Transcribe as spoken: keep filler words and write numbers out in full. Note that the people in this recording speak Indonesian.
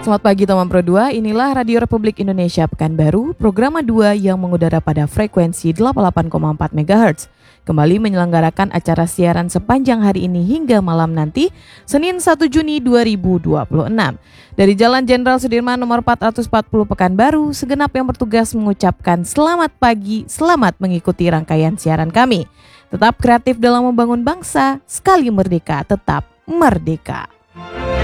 Selamat pagi teman Pro dua, inilah Radio Republik Indonesia Pekanbaru, program dua yang mengudara pada frekuensi delapan puluh delapan koma empat megahertz. Kembali menyelenggarakan acara siaran sepanjang hari ini hingga malam nanti, Senin satu Juni dua ribu dua puluh enam. Dari Jalan Jenderal Sudirman nomor empat ratus empat puluh Pekanbaru, segenap yang bertugas mengucapkan selamat pagi, selamat mengikuti rangkaian siaran kami. Tetap kreatif dalam membangun bangsa, sekali merdeka tetap merdeka.